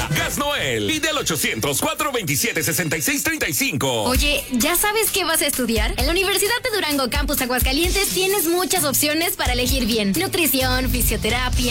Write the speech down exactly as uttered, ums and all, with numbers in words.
Gas Noel. Pide al ochocientos, cuatrocientos veintisiete, sesenta y seis treinta y cinco. Oye, ¿ya sabes qué vas a estudiar? En la Universidad de Durango Campus Aguascalientes tienes muchas opciones para elegir bien. Nutrición, fisioterapia,